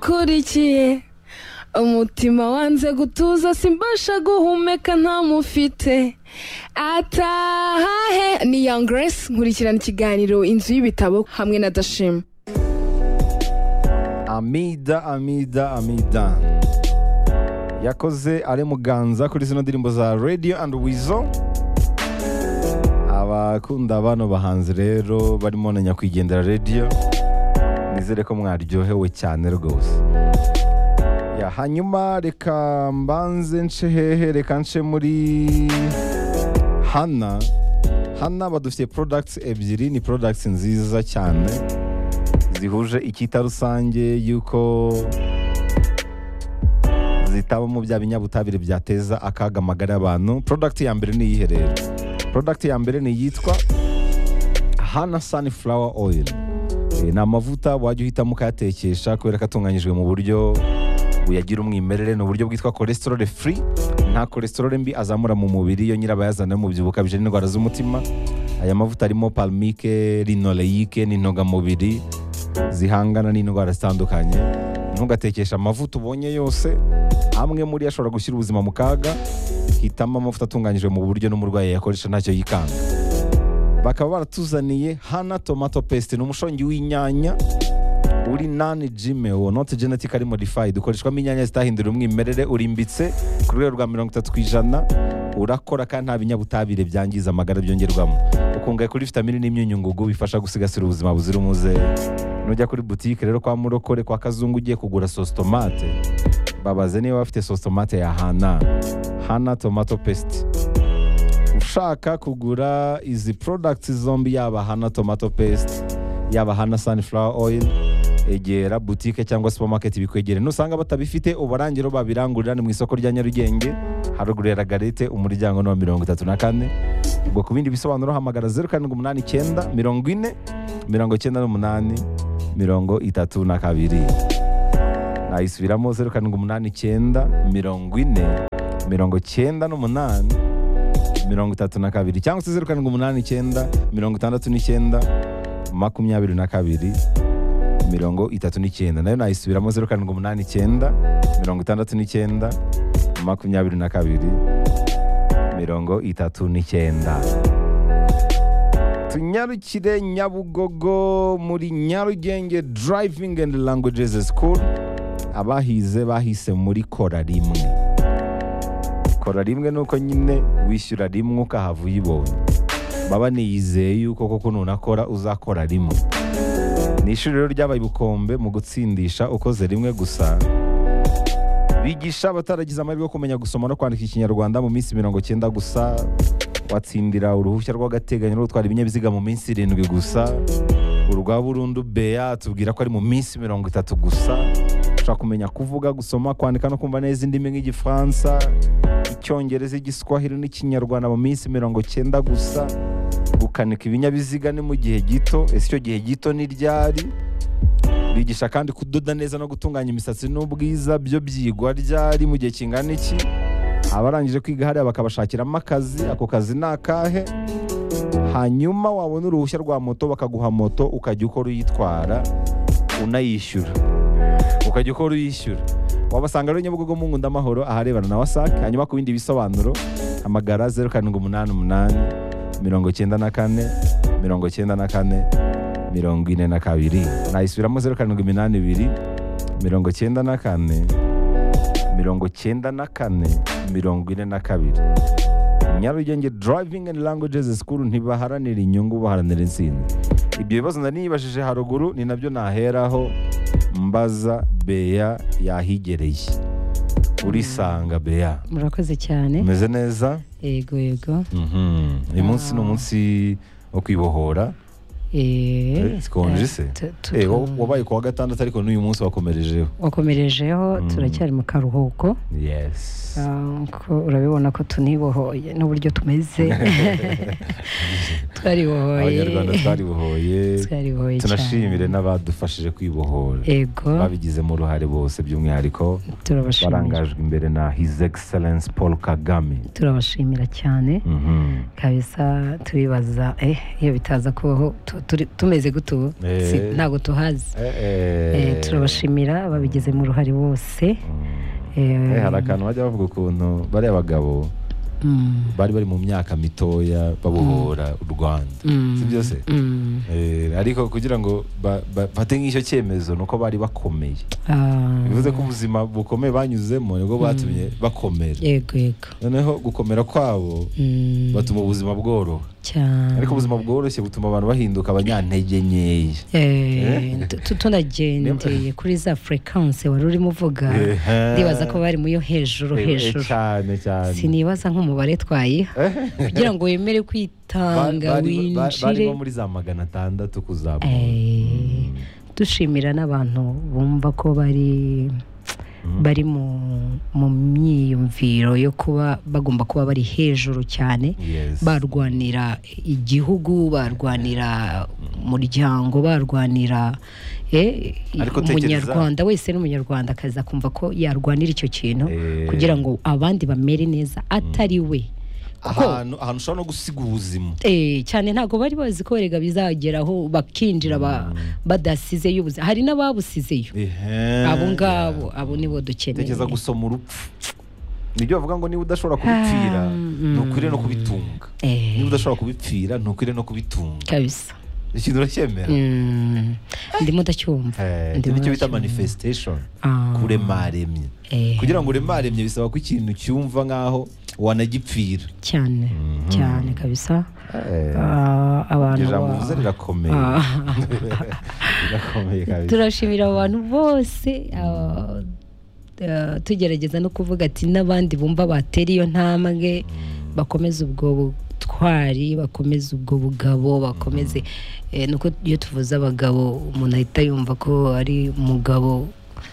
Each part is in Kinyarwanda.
ngukurikiye umutima wanze gutuza simbasha guhumeka ntamufite atahahe ni Young Grace nkurikirana ikiganiro inzu y'ibitabo hamwe na Dashim. Amida yakoze ari muganza kuri zino ndirimbo za Radio and Weasel. Abakunda bano bahanzi rero barimo na nyakwigendera Radio, nizere ko mwaryohewe cyane rwose. Ya hanyuma reka mbanze nce hehe, reka nce muri Hana badufite products ebyiri, ni products nziza cyane zihuje icyita rusange yuko zitabamo bya binyabutabire byateza akaga amagara y'abantu. Product ya mbere ni iyihe rero? Product ya mbere ni yitwa Hana Sunflower Oil. Ni amavuta wajya uhitamo ukayatekesha kubera ko atunganyijwe mu buryo buyagira umwimerere, ni uburyo bwitwa cholesterol free. Nta cholesterol mbi azamura mu mubiri iyo nyirabayazana mu byibuho ukabije n'indwara z'umutima. Aya mavuta arimo palmique, linoleique n'intungamubiri zihangana n'indwara zitandukanye. Ntugatekesha amavuta ubonye yose, amwe muri ashobora gushyira ubuzima mu kaga. Hitamo amavuta atunganyijwe mu buryo n'umurwayi yakoresha ntacyo yikanga. Bakaba baratuzaniye Hana tomato paste, ni umushongi w'inyanya uri non-GMO, not genetically modified, ukoreshwamo inyanya zitahindura umwimerere, urimbitse ku rwego rwa 30%, urakora kandi nta binyabutabire byangiza amagara byongerwamo. Ukungaye kuri vitamini n'imyunyungugu bifasha gusigasira ubuzima buzira umuze. Nujya kuri boutique rero kwa Murokore kwa Kazungu ugiye kugura sauce tomate, babaze niba bafite sauce tomate ya Hana tomato paste. Ushaka kugura izi products zombi, yaba Hana tomato paste yaba Hana sunflower oil, egera boutique cyangwa supermarket bikwegere. Nusanga batabifite ubarangiro babirangurira ni mu isoko rya Nyarugenge haruguru ya Lagarete umuryango no 34. Ubwo ku bindi bisobanuro hamagara 0789 40 98 32. Nayisubiramo 0789 40 98 32 cyangwa se 0789 69 22 39. Nayo nayisubiramo 0789 69 22 39. Tunyarukire Nyabugogo muri Nyarugenge Driving and Languages School. Abahize bahise muri kora rimwe. Kora rimwe nuko nyine wishyura rimwe ukahava uyibonye. Baba niyizeye yuko koko nunakora uzakora rimwe. Ni ishuri rero ryabaye Bukombe mu gutsindisha ukoze rimwe gusa. Bigisha abataragize amahirwe yo kumenya gusoma no kwandika Ikinyarwanda mu minsi 90 gusa. Watsindira uruhushya rw'agateganyo rwo gutwara ibinyabiziga mu minsi 7 gusa. Urwa burundu beya tubwira ko ari mu minsi 30 gusa. Ushaka kumenya kuvuga, gusoma, kwandika no kumva neza indimi nk'Igifaransa, Icyongereza, Igiswahili n'Ikinyarwanda mu minsi 90 gusa. Gukanika ibinyabiziga ni mu gihe gito. Ese icyo gihe gito ni ryari? Bigisha kandi kudoda neza no gutunganya imisatsi n'ubwiza, byo byigwa ryari mu gihe kingana iki? Abarangije kwiga hariya bakabashakiramo akazi, ako kazi ni akahe? Hanyuma wabona uruhushya rwa moto bakaguha moto ukajya ukora uyitwara unayishyura. Wabasanga rero Nyabugogo mu Nkundamahoro aharebana na WASAC. Hanyuma ku bindi bisobanuro hamagara 0788 94 94 42. Nayisubiramo 0782 94 42. Nyarugenge Driving and Languages School ntibaharanira inyungu, baharanira intsinzi. Ibyo bibazo nibajije haruguru ni nabyo naheraho mbaza Beya yahigereye. Urisanga Beya. Murakoze cyane. Umeze neza? Yego. Uyu munsi ni umunsi wo kwibohora. Sikonje se? Wabaye kuwa gatandatu ariko n'uyu munsi wakomerejeho. Turacyari mu karuhuko. Yes. Urabibona ko tunibohoye n'uburyo tumeze. Abanyarwanda twaribohoye. Tunashimire n'abadufashije kwibohora. Babigizemo uruhare bose, by'umwihariko barangajwe imbere na His Excellence Paul Kagame. Turabashimira cyane. Kabisa tubibaza iyo bitaza kubaho tumeze gutu ntabwo tuhazi turabashimira babigize mu ruhare bose hari akantu bajya bavuga ukuntu bariya bagabo bari mu myaka mitoya babohora u Rwanda si byose ariko kugira ngo bate nk'icyo cyemezo nuko bari bakomeye bivuze ko ubuzima bukomeye banyuzemo nibwo batumye bakomera yego noneho gukomera kwabo batuma ubuzima bworoha cyane ariko ubuzima bworoshye butuma abantu bahinduka abanyantege nkeya tunagendeye kuri za frequency wari urimo uvuga ndibaza ko bari muyo hejuru cyane sinibaza nk'umubare twayiha kugira ngo wemere kwitanga winjire bari muri za 600 kuzamura dushimira n'abantu bumva ko bari mu myiyumviro yo kuba bagomba kuba bari hejuru cyane barwanira igihugu barwanira umuryango barwanira umunyarwanda wese n'umunyarwanda akaza kumva ko yarwanira icyo kintu kugira ngo abandi bamere neza atari we ahantu ushobora no gusiga ubuzima cyane ntabwo bari bazi ko erega bizageraho bakinjira badasizeyo ubuzima hari n'ababusizeyo abo nibo dukeneye tegeza gusoma urupfu nibyo bavuga ngo niba udashobora kubipfira ntukwiriye no kubitunga niba udashobora kubipfira ntukwiriye no kubitunga kabisa ikintu uracyemera ndimo ndacyumva nicyo bita manifestation kuremaremye kugira ngo uremaremye bisaba ko ikintu cyumva nk'aho wanagipfira cyane kabisa abantu ijambo uvuze rirakomeye kabisa turashimira abantu bose tugerageza no kuvuga ati n'abandi bumva batera iyo ntambwe bakomeza ubwo butwari bakomeza ubwo bugabo bakomeze nuko iyo tuvuze abagabo umuntu ahita yumva ko ari umugabo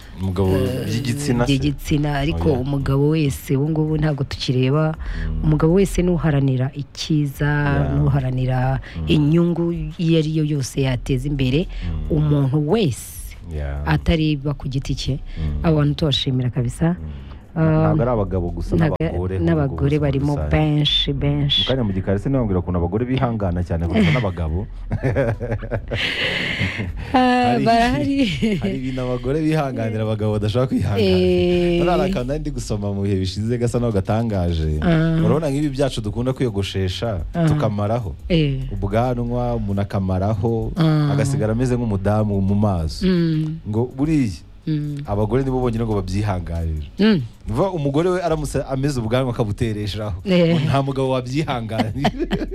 by'igitsina ariko umugabo wese ubu ngubu ntabwo tukireba umugabo wese n'uharanira icyiza n'uharanira inyungu iyo ari yo yose yateza imbere umuntu wese atariba ku giti cye abantu tubashimira kabisa ntabwo ari abagabo gusa n'abagore barimo benshi mukanya mu gikari se nibambwira ukuntu abagore bihangana cyane kurusha n'abagabo barahari hari ibintu abagore bihanganira abagabo badashobora kwihanganira hari akantu ndi gusoma mu bihe bishize gasa naho gatangaje urabona nk'ibi byacu dukunda kwiyogoshesha tukamaraho ubwanwa umuntu akamaraho agasigara ameze nk'umudamu mu maso ngo buriya abagore nibo bonyine ngo babyihanganira umugore we aramutse ameze ubwanwa akabutereshaho nta mugabo wabyihanganira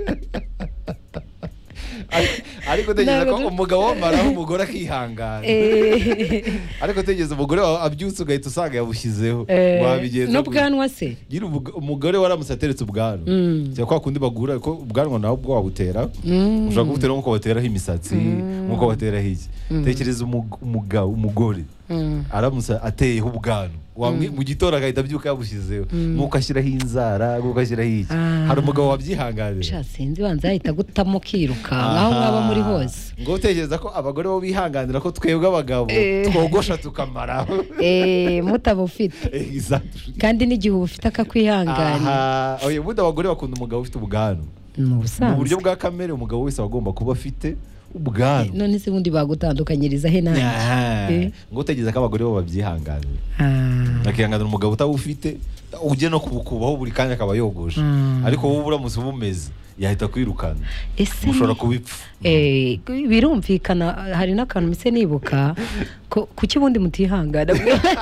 ariko tegeza ko umugabo wamaraho umugore akihangana ariko tegeza umugore abyutse ugahita usanga yabushyizeho wabigenza n'ubwanwa se umugore waramutse ateretse ubwanwa cyangwa kwa kundi bagura ko ubwanwa nawe ubwo wabutera ushobora kubutera nk'uko bateraho imisatsi nk'uko bateraho iki tekereza umugore aramutse ateyeho ubwanwa mu gitondo agahita abyuka yabushyizeho nk'uko ashyiraho inzara nk'uko ashyiraho iki hari umugabo wabyihanganira sinzi wanze ahita gutamo kiruka aho mwaba muri hose ngo utekereza ko abagore bo bihanganira ko twebwe abagabo twogosha tukamaraho mutabufite kandi n'igihe ubufite akakwihanganira ubundi abagore bakunda umugabo ufite ubwanwa mu buryo bwa kamere umugabo wese aba agomba kuba afite ubwanwa none se ubundi bagutandukanyiriza he nanjye ngo utegereza ko abagore bo babyihanganira bakihanganira umugabo utabufite ujye no kubukubaho buri kanya akaba yogosha ariko wowe uramutse ubumeze yahita kwirukana mushobora kubipfa birumvikana hari n'akantu mise nibuka kuki ubundi mutihangana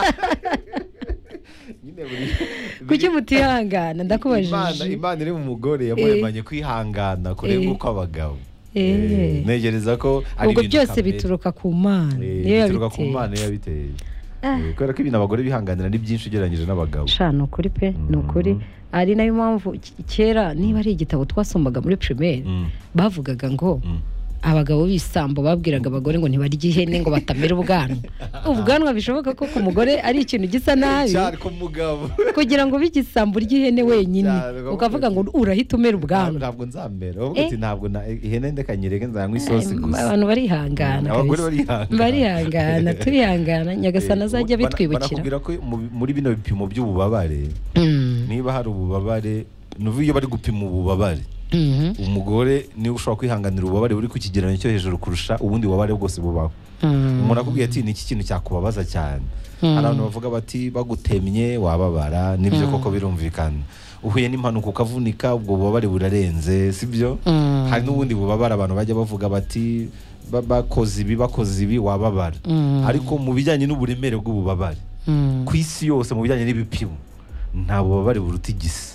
kuki mutihangana ndakubajije imana iri mu mugore yamuremanye kwihangana kurenga uko abagabo ntegereza ko ari ibintu byose bituruka ku mana bituruka ku mana yabiteye kubera ko ibintu abagore bihanganira ni byinshi ugereranyije n'abagabo ni ukuri pe ni ukuri ari nayo mpamvu kera niba ari igitabo twasomaga muri primaire bavugaga ngo abagabo b'isambo babwiraga abagore ngo ntibarye ihene ngo batamera ubwanwa bishoboka ko ku mugore ari ikintu gisa nabi kugira ngo b'igisambo ry'ihene wenyine ukavuga ngo urahita umera ubwanwa ntabwo nzamera ntabwo ihene ndekanyirege nzanywa isosi gusa abantu barihangana abagore barihangana turihangana nyagasana azajya bitwibukira barakubwira ko muri bino bipimo by'ububabare niba hari ububabare nuvuye iyo bari gupima ububabare umugore niwe ushobora kwihanganira ububabare buri ku kigereranyo cyo hejuru kurusha ubundi bubabare bwose bubaho. Umuntu akubwiye ati ni iki kintu cyakubabaza cyane, hari abantu bavuga bati bagutemye wababara, nibyo koko birumvikana. Uhuye n'impanuka ukavunika ubwo bubabare burarenze, sibyo? Hari n'ubundi bubabara abantu bajya bavuga bati bakoze ibi wababara. Ariko mu bijyanye n'uburemere bw'ububabare ku isi yose, mu bijyanye n'ibipimo, nta bubabare buruta igise.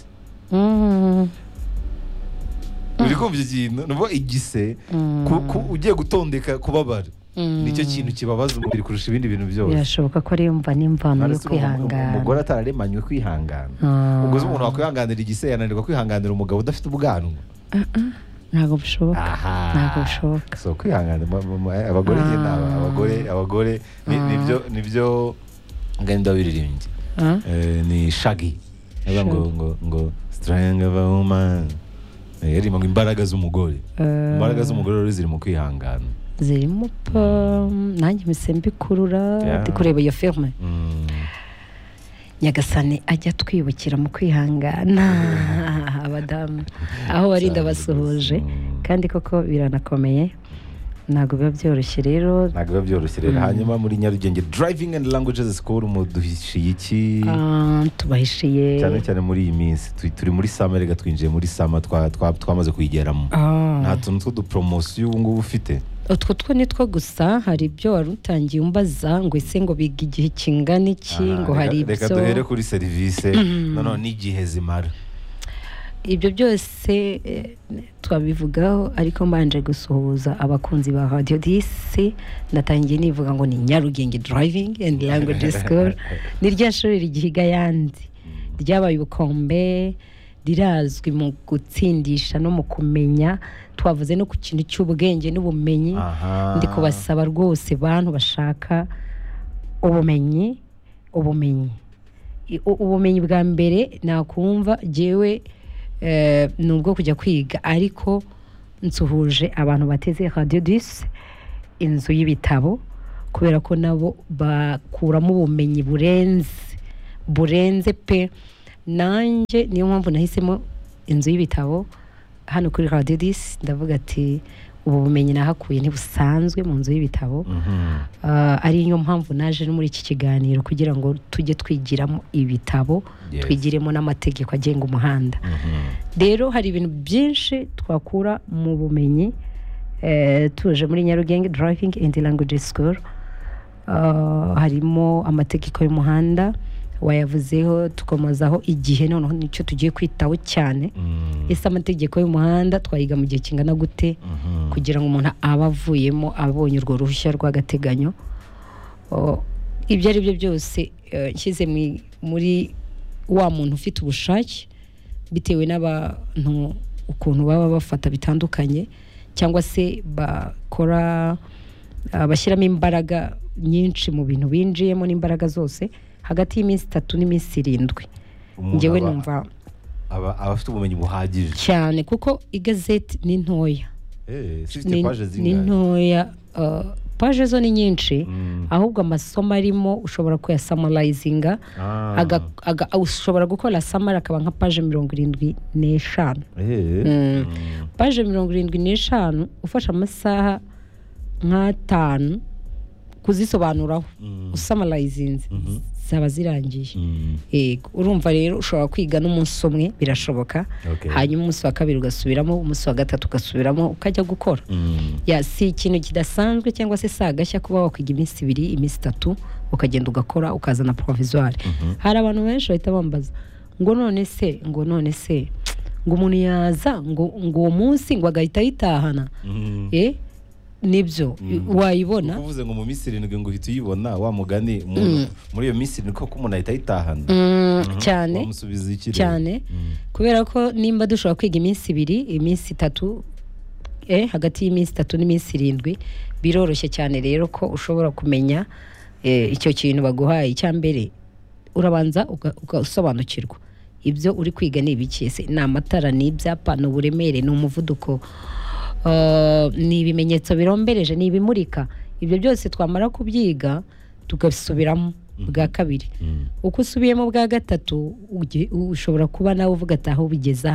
Uri kumva ikintu? Nubo igise ugiye gutondeka kubabara, nicyo kintu kibabaza umubiri kurusha ibindi bintu byose. Birashoboka ko ari yumva n'imvano yo kwihangana. Umugore atararemanywe kwihangana. Ubwo umuntu wakwihanganira igise yananirwa kwihanganira umugabo udafite ubwanwa. Ntabwo bishoboka. So kwihangana abagore abagore nibyo ngenda biririmbye. Ni Shaggy. ngo strength of a woman. Yarimo imbaraga z'umugore. Imbaraga z'umugore rero ziri mu kwihangana. Zirimo nanjye misembe kurura ndikureba iyo filme. Nyagasani ajya twibukira mu kwihangana abadamu aho barinda basuhuje, kandi koko biranakomeye, ntabwo biba byoroshye rero. Hanyuma muri Nyarugenge Driving and Languages School muduhishiye iki? Tubahishiye cyane muri iyi minsi turi muri summer, rega twinjiye muri summer, twamaze kuyigeramo. Nta tuntu tw'udupromosiyo ubu ngubu ufite? Utwo nitwo gusa. Hari ibyo wari utangiye umbaza ngo ese ngo biga igihe kingana iki, ngo hari ibyo. Reka duhere kuri serivisi none n'igihe zimara. Ibyo byose twabivugaho, ariko mbanje gusuhuza abakunzi ba Radio 10. Ndatangiye nivuga ngo ni Nyarugenge Driving and Language School. Ni rya shuri rigihiga yandi, ryabaye ubukombe, rirazwi mu gutsindisha no mu kumenya. Twavuze no ku kintu cy'ubwenge n'ubumenyi. Ndi kubasaba rwose bantu bashaka ubumenyi bwa mbere nakumva jewe nubwo kujya kwiga, ariko nsuhuje abantu bateze Radio 10 inzu y'ibitabo, kubera ko nabo bakuramo ubumenyi burenze pe. Nanjye niyo mpamvu nahisemo inzu y'ibitabo hano kuri Radio 10. Ndavuga ati ubu bumenyi nahakuye ntibusanzwe mu nzu y'ibitabo. Ari niyo mpamvu naje no muri iki kiganiro kugira ngo tujye twigiramo ibitabo, twigiremo n'amategeko agenga umuhanda. Rero hari ibintu byinshi twakura mu bumenyi tuje muri Nyarugenge Driving and Language School. Harimo amategeko y'umuhanda wayavuzeho, tukomozaho igihe, noneho nicyo tugiye kwitaho cyane. Ese amategeko y'umuhanda twayiga mu gihe kingana gute kugira ngo umuntu abavuyemo abonye urwo ruhushya rw'agateganyo. Ibyo ari byo byose nshyize muri wa muntu ufite ubushake, bitewe n'abantu ukuntu baba bafata bitandukanye, cyangwa se bakora bashyiramo imbaraga nyinshi mu bintu binjiyemo, n'imbaraga zose hagati y'iminsi 3 n'iminsi 7. Ngewe numva abafite ubumenyi buhagije cyane, kuko igazeti ni ntoya. Ni ntoya, page zo ni nyinshi, ahubwo amasomo arimo ushobora kuyasumarizinga, ushobora gukora summary akaba nka page 75. Page 75 ufasha amasaha nk'5 kuzisobanuraho usamarizinze zaba zirangiye. Yego, urumva rero ushobora kwiga n'umunsi umwe, birashoboka. Hanyuma umunsi wa kabiri ugasubiramo, umunsi wa gatatu ugasubiramo, ukajya gukora. Si ikintu kidasanzwe cyangwa se sagashya kuba wakwiga iminsi 2, iminsi 3 ukagenda ugakora, ukazana provisoire. Hari abantu benshi bahita bambaza ngo none se ngo umuntu yaza ngo uwo munsi ngo agahita yitahana. Nibyo wayibona uvuze ngo mu minsi 7 ngo uhita uyibona, wa mugani muri iyo minsi 7 ko umuntu ahita yitahana cyane wamusubiza iki cyane. Kubera ko nimba dushobora kwiga iminsi 2, iminsi 3, hagati y'iminsi 3 n'iminsi 7 biroroshye cyane rero ko ushobora kumenya icyo kintu baguhaye. Icyambere urabanza ugasobanukirwa ibyo uri kwiga ni ibiki. Ni amatara, ni ibyapa, ni uburemere, ni umuvuduko, ni ibimenyetso birombereje, ni ibimurika. Ibyo byose twamara kubyiga tugasubiramo bwa kabiri. Uko usubiyemo bwa gatatu ushobora kuba nawe uvuga ati aho bigeze aha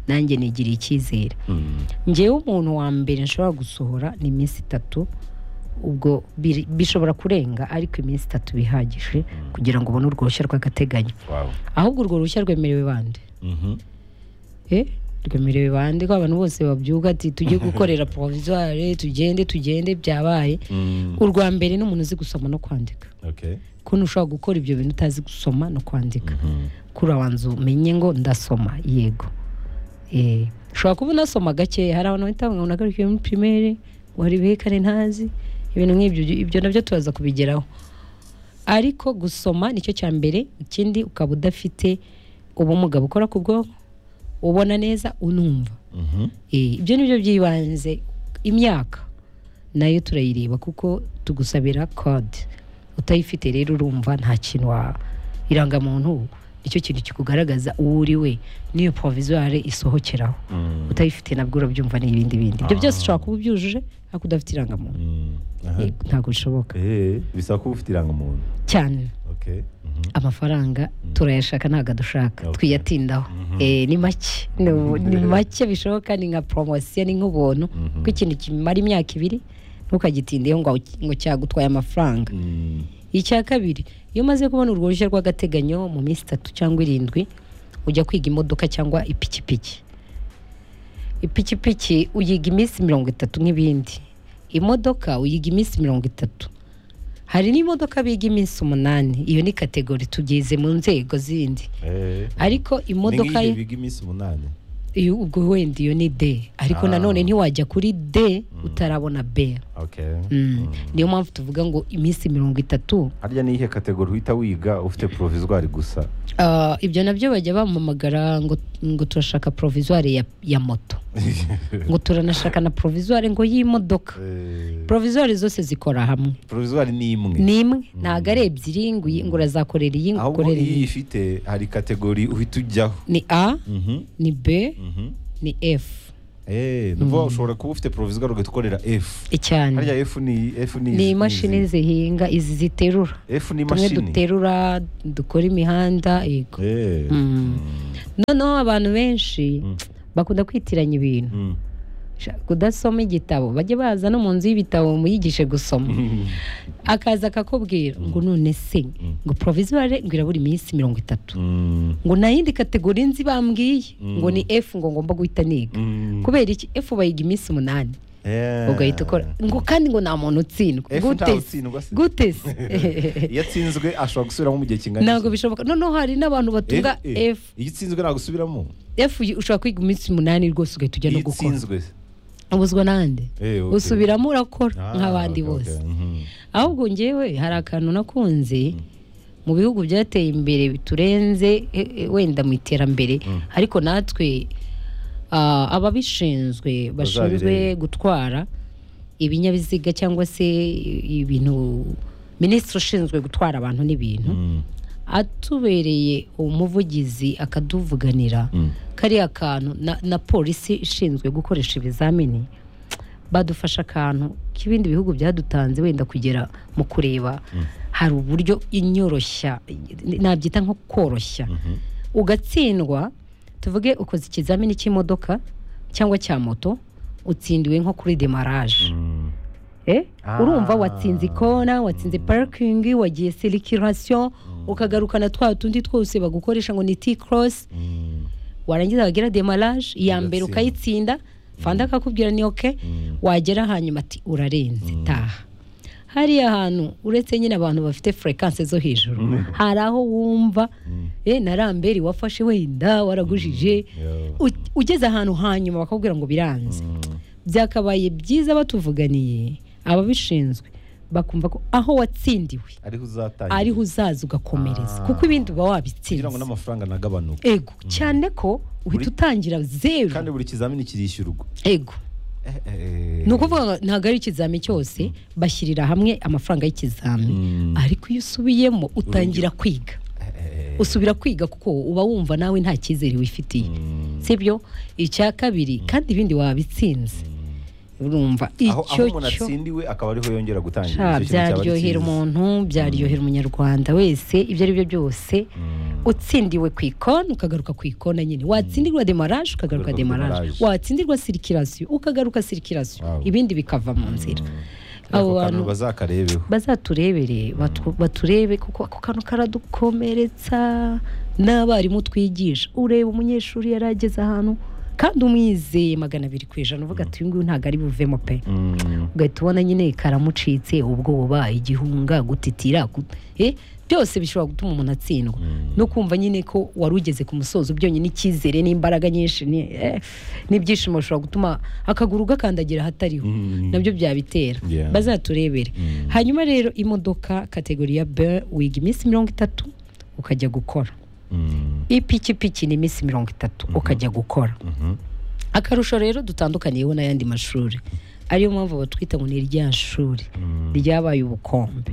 nanjye nigiriye icyizere njyewe umuntu wa mbere nshobora gusohora ni iminsi 3 ubwo bishobora kurenga ariko iminsi 3 bihagije kugira ngo ubone urwo ruhushya rw'agateganyo ahubwo urwo ruhushya rwemerewe bande rwemerewe bande ko abantu bose babyuka ati tujye gukorera provisoire tugende byabaye urwa mbere n'umuntu uzi gusoma no kwandika ko ntushobora gukora ibyo bintu utazi gusoma no kwandika kuri abanza umenye ngo ndasoma yego ushobora kuba unasoma gake hari abantu bahita ngo nagarukiye muri primaire wari bekane ntazi ibintu nk'ibyo ibyo nabyo tubaza kubigeraho ariko gusoma nicyo cya mbere ikindi ukaba udafite ubumuga bukora ku bwonko ubona neza unumva ibyo nibyo byibanze imyaka nayo turayireba kuko tugusabira code utayifite rero urumva nta kintu irangamuntu icyo kintu kikugaragaza uwo uri we niyo provisoire isohokeraho utayifite nabwo urabyumva n'ibindi ibyo byose ushobora kuba ubyujuje ariko udafite irangamuntu ntabwo bishoboka bisaba kuba ufite irangamuntu cyane amafaranga turayashaka ntabwo dushaka twiyatindaho ni make bishoboka ni nka promotion ni nk'ubuntu kuko ikintu kimara imyaka 2 ntukagitindeho ngo cyagutwaye amafaranga icya kabiri iyo umaze kubona urwo ruhushya rw'agateganyo mu minsi 3 cyangwa 7 ujya kwiga imodoka cyangwa ipikipiki uyiga iminsi 30 nk'ibindi imodoka uyiga iminsi 30 hari n'imodoka biga iminsi 8 iyo ni kategori tugeze mu nzego zindi ariko imodoka biga iminsi 8 ubwo wenda iyo ni D ariko nanone ntiwajya kuri D utarabona B niyo mpamvu tuvuga ngo iminsi 30 harya ni ihe kategori uhita wiga ufite provisoire gusa ibyo nabyo bajya bamamagara ngo turashaka provisoire ya moto ngo turanashaka na provisoire ngo y'imodoka provisoire zose zikora hamwe provisoire ni imwe ntago ari ebyiri ngo urazakorera iyi ngukorera iyi ifite hari kategori uhita ujyaho ni A ni B ni F nuvuga ushobora kuba ufite provisoire ugakorera F cyane harya F ni imashini zihinga izi ziterura F ni mashini tumwe duterura dukora imihanda yego noneho abantu benshi bakunda kwitiranya ibintu kudasoma igitabo bajye baza no mu nzu y'ibitabo muyigishe gusoma akaza akakubwira ngo none se ngo provisoire ngo irabura iminsi 30 ngo nta yindi kategori nzi bambwiye ngo ni F ngo ngomba guhita niga kubera iki F bayiga iminsi 8 ugahita ukora ngo kandi ngo nta muntu utsindwa gute iyo atsinzwe ashobora gusubiramo mu gihe kingana ntabwo bishoboka noneho hari n'abantu batunga F iyo itsinzwe ntabwo usubiramo F ushobora kwiga iminsi 8 rwose ugahita ujya no gukora ubuzwa nande usubiramo urakora nk'abandi bose ahubwo ngewe hari akantu nakunze mu bihugu byateye imbere biturenze wenda mu iterambere ariko natwe ababishinzwe bashinzwe gutwara ibinyabiziga cyangwa se ibintu minisitiri ushinzwe gutwara abantu n'ibintu atubereye umuvugizi akaduvuganira kariya kantu na polisi ishinzwe gukoresha ibizamini badufasha akantu k'ibindi bihugu byadutanze wenda kugera mu kureba hari uburyo inyoroshya nabyita nko koroshya ugatsindwa tuvuge ukoze ikizamini cy'imodoka cyangwa cya moto utsindiwe nko kuri demarage urumva watsinze ikona watsinze parking wagiye circulation ukagarukana twa tundi twose bagukoresha ngo ni T-cross warangiza wagira demarage iya mbere ukayitsinda fanda akakubwira ni okay wagera hanyuma ati urarenze taha hari ahantu uretse nyine abantu bafite frequences zo hejuru hari aho wumva narambere wafashe wenda waragujije ugeze ahantu hanyuma bakakubwira ngo biranze byakabaye byiza batuvuganiye ababishinzwe bakumva ko aho watsindiwe ariho uzaza ugakomereza kuko ibindi uba wabitsinze kugira ngo n'amafaranga nagabanuka ego cyane ko uhita utangira 0 kandi buri kizamini kirishyurwa ego ni ukuvuga ntabwo ari ikizami cyose bashyirira hamwe amafaranga y'ikizami ariko iyo usubiyemo utangira kwiga usubira kwiga kuko uba wumva nawe nta cyizere wifitiye sibyo icya kabiri kandi ibindi wabitsinze urumva aho umuntu atsindiwe akaba ariho yongera gutangira byaryohera umuntu byaryohera umunyarwanda wese ibyo ari byo byose utsindiwe ku ikona ukagaruka ku ikona nyine watsindirwa demarage ukagaruka demarage watsindirwa sirikirasiyo ukagaruka sirikirasiyo ibindi bikava mu nzira abo bantu bazakarebeho bazaturebere baturebe kuko ako kantu karadukomeretsa n'abarimu twigisha ureba umunyeshuri yarageze ahantu kandi umwizeye 200% uvuga ati uyu nguyu ntago ari buvemo pe ugahita ubona nyine karamucitse ubwoba igihunga gutitira byose bishobora gutuma umuntu atsindwa no kumva nyine ko wari ugeze ku musozo byonyine icyizere n'imbaraga nyinshi n'ibyishimo bishobora gutuma akaguru gakandagira hatariho nabyo byabitera bazaturebere hanyuma rero imodoka kategori ya B wiga iminsi 30 ukajya gukora ipikipiki ni iminsi 30 ukajya gukora akarusho rero dutandukaniyeho n'ayandi mashuri ariyo mpamvu batwita ngo ni irya shuri ryabaye ubukombe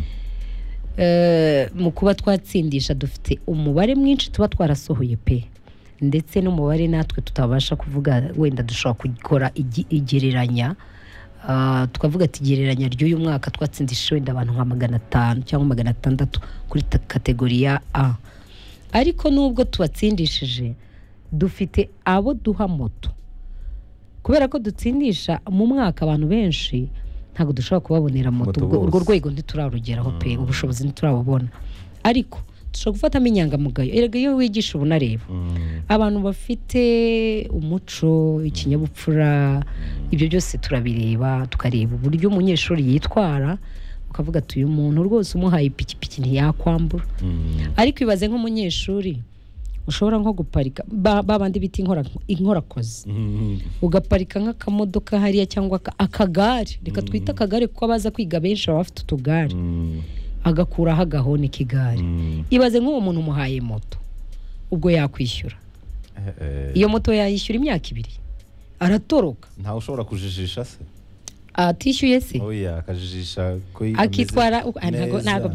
mu kuba twatsindisha dufite umubare mwinshi tuba twarasohoye pe ndetse n'umubare natwe tutabasha kuvuga wenda dushobora gukora igereranya tukavuga ati igereranya ry'uyu mwaka twatsindishije wenda abantu nka 500 cyangwa 600 kuri kategori ya A ariko nubwo tubatsindishije dufite abo duha moto kubera ko dutsindisha mu mwaka abantu benshi ntabwo dushobora kubabonera moto urwo rwego ntiturarugeraho pe ubushobozi ntiturabubona ariko dushobora gufatamo inyangamugayo erega iyo wigisha ubunareba abantu bafite umuco ikinyabupfura ibyo byose turabireba tukareba uburyo umunyeshuri yitwara ukavuga ati uyu muntu rwose umuhaye ipikipiki ntiyakwambura ariko ibaze nk'umunyeshuri ushobora nko guparika babandi biti inkorakozi ugaparika nk'akamodoka hariya cyangwa akagare reka twita akagare kuko abaza kwiga benshi baba bafite utugare agakuraho agahoni k'igare ibaze nk'uwo muntu umuhaye moto ubwo yakwishyura iyo moto yayishyura imyaka 2 aratoroka ntawe ushobora kujijisha se atishyuye se oya akajijisha ko akitwara ntago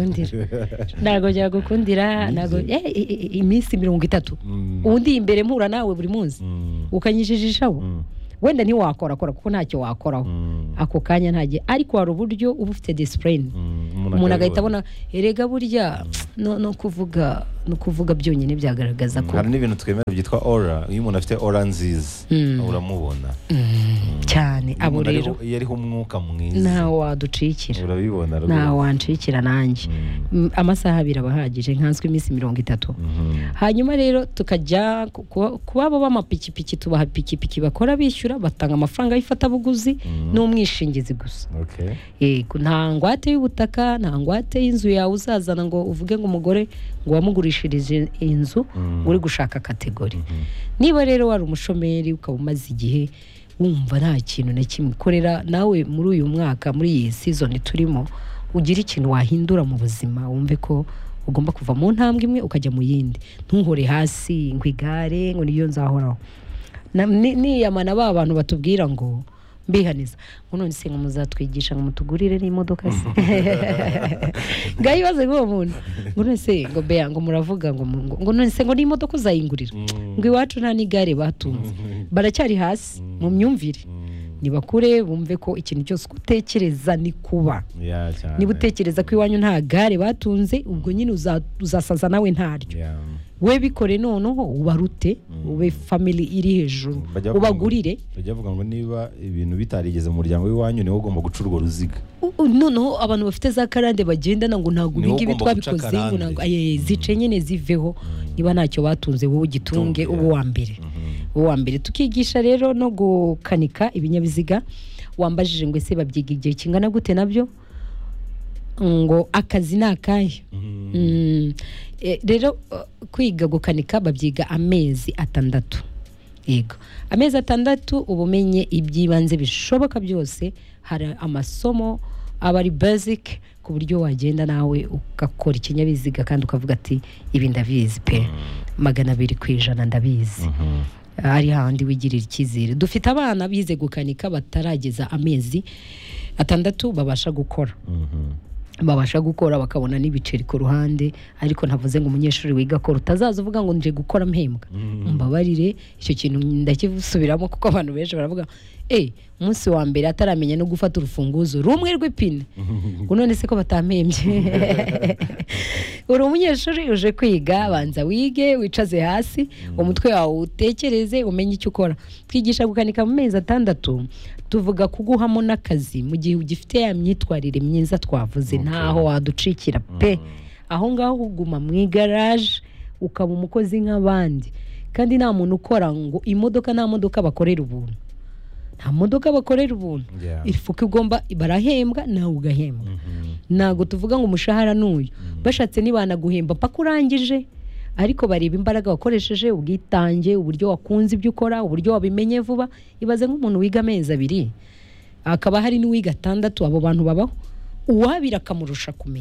byagukundira ntago iminsi 30 undi imbere mpura nawe buri munsi ukanyijijishaho wenda ntiwakora kuko ntacyo wakoraho ako kanya ntagiye ariko hari uburyo uba ufite discipline umuntu agahita abona erega burya no kuvuga byonyine byagaragaza ko hari n'ibintu twemera byitwa aura iyo umuntu afite aura nziza uramubona cyane abo rero iyo ariho umwuka mwiza ntawe waducikira urabibona ntawe wancikira nanjye amasaha 2 abahagije nkanswe iminsi 30 hanyuma rero tukajya kubabo b'amapikipiki tubaha pikipiki bakora bishyura batanga amafaranga y'ifatabuguzi n'umwishingizi gusa yego nta ngwate y'ubutaka nta ngwate y'inzu yawe uzazana ngo uvuge ngo umugore ngo wamugurishirije inzu uri gushaka kategori niba rero wari umushomeri ukaba umaze igihe wumva nta kintu na kimwe korera nawe muri uyu mwaka muri iyi season turimo ugira ikintu wahindura mu buzima wumve ko ugomba kuva mu ntambwe imwe ukajya mu yindi ntuhore hasi ngo igare ngo niyo nzahoraho niyamana ba bantu batubwira ngo mbihaniza ngo none se ngo muzatwigisha ngo mutugurire n'imodoka se ngayibaze ngo umuntu ngo none se ngo beya ngo muravuga ngo none se ngo n'imodoka uzayingurira ngo iwacu nta n'igare batunze baracyari hasi mu myumvire nibakure bumve ko ikintu cyose utekereza ni kuba niba utekereza ko iwanyu nta gare batunze ubwo nyine uzasaza nawe ntaryo we bikore noneho ubarute ube family iri hejuru ubagurire bajya bavuga ngo niba ibintu bitarigeze mu muryango w'iwanyu niwo ugomba guca urwo ruziga noneho abantu bafite za karande bagendana ngo ntabwo ibingibi twabikoze ngo ntabwo zice nyine ziveho niba ntacyo batunze wowe ugitunge uwa mbere tukigisha rero no gukanika ibinyabiziga wambajije ngo ese babyiga igihe kingana gute nabyo ngo akazi ni akahe rero kwiga gukanika babyiga amezi 6 yego amezi 6 ubumenye iby'ibanze bishoboka byose hari amasomo aba ari basic ku buryo wagenda nawe ugakora ikinyabiziga kandi ukavuga ati ibi ndabizi pe 200% ndabizi ari handi wigirira icyizere dufite abana bize gukanika batarageza amezi 6 babasha gukora babasha gukora bakabona n'ibiceri ku ruhande ariko ntavuze ngo umunyeshuri wiga akora utazaza uvuga ngo nje gukora mpembwa mbabarire icyo kintu ndakivusubiramo kuko abantu benshi baravuga umunsi wa mbere ataramenya no gufata urufunguzo rumwe rw'ipine ngo none se ko batampembye uri umunyeshuri uje kwiga banza wige wicaze hasi umutwe wawe utekereze umenye icyo ukora twigisha gukanika mu mezi 6 tuvuga kuguhamo n'akazi mu gihe ugifite ya myitwarire myiza twavuze ntaho waducikira pe aho ngaho uguma mu igaraje ukaba umukozi nk'abandi kandi nta muntu ukora ngo nta modoka bakorera ubuntu nta modoka bakorera ubuntu ifuka igomba barahembwa nawe ugahembwa ntago tuvuga ngo umushahara n'uyu bashatse nibanaguhemba paka urangije ariko bareba imbaraga wakoresheje ubwitange uburyo wakunze ibyo ukora uburyo wabimenye vuba ibaze nk'umuntu wiga amezi 2 akaba hari n'uwiga 6 abo bantu babaho uwabira akamurusha kumenya